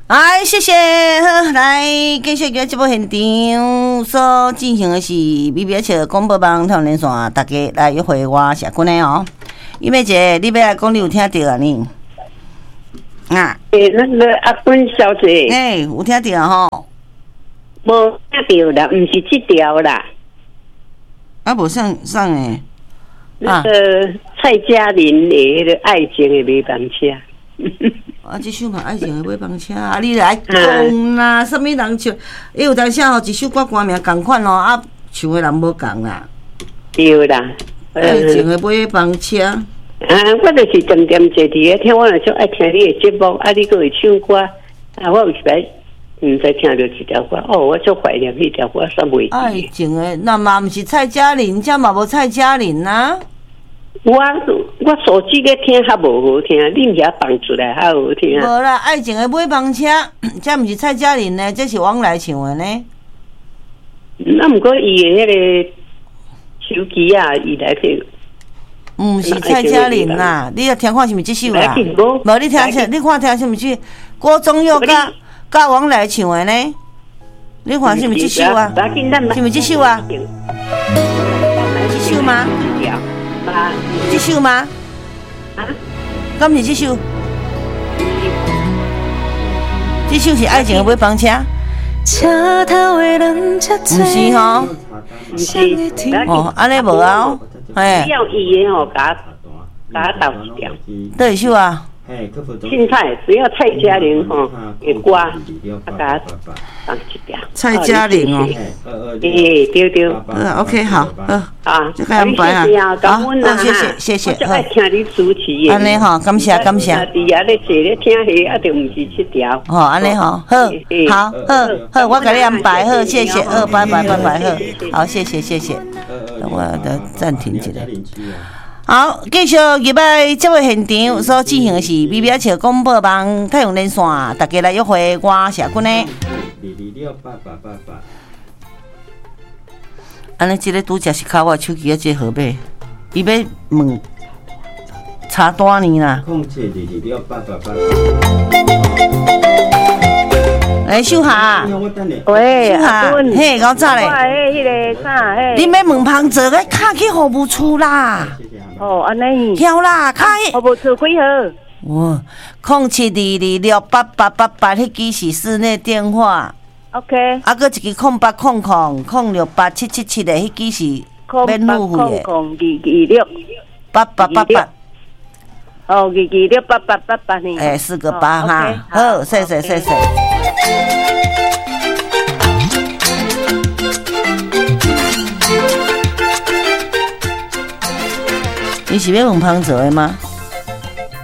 哎，谢谢，好，来继续个节目现场所进行的是美美笑广播网太阳连线，大家来约会我社群的哦。伊妹姐，你要来讲，你有听到啊？你啊？ 那个阿芬小姐， 有听到吼？ 无听到啦，唔是这条啦。 啊，无上诶。 那个蔡嘉玲的那个爱情的尾班车。 啊，这首嘛爱情的尾班车，啊，你来讲啦，什么人唱？伊有当时吼一首歌歌名共款咯，啊，唱的人无共啦。 对啦， 爱情的尾班车。 我就是重点坐伫个听，我就爱听你的节目，啊，你搁会唱歌，啊，我有时来唔知听到一条歌，哦，我就怀念迄条歌，煞袂记。 爱情的，那嘛毋是蔡嘉玲，这嘛无蔡嘉玲呐。 我手机咧听较无好听，恁遐放出来较好听。 无啦，爱情的尾班车，这毋是蔡嘉玲呢，这是王来唱的呢。 那毋过伊的迄个手机啊，伊来听。 毋是蔡嘉玲啦，你要听看是毋是这首啦？无你听下，你看听是毋是郭宗佑甲王来唱的呢？你看是毋是这首啊？是毋是这首啊？这首吗？这首吗？啊？敢是这首？这首是爱情的尾班车。毋是吼？ 毋是。 哦，安尼无啊？嘿。 要伊的吼，甲倒一条。 倒一首啊？ 凊彩，只要蔡嘉玲吼的歌，啊，甲放一条。 蔡嘉玲哦。 对。 OK， 好， 啊， 就这样安排啊。好，谢谢。 我爱听你主持的。 安尼吼，感谢。 伫遐咧坐咧听戏，啊，就毋是这条。 哦，安尼吼，好，我给你安排好，谢谢，拜拜，好，谢谢。等我的暂停一下。好，继续入来节目现场所进行的是美美笑广播网太阳连线，大家来约会我社群的。安尼，这个拄则是靠我手机的这号码，伊要问查多少年啦？哎，秀霞， 喂， 秀霞，嘿，搞早咧？ 迄个啥？ 你要问旁泽个卡去服务处啦？ 哦，安尼。 晓啦，卡去。 服务处几号？ 哇，0722688888，迄支是室内电话。 OK。 啊，搁一支0800068777的，迄支是免付费的。0800226888。 哦，226888呢。 哎，4个8哈，好，谢谢。你是要问旁泽的吗？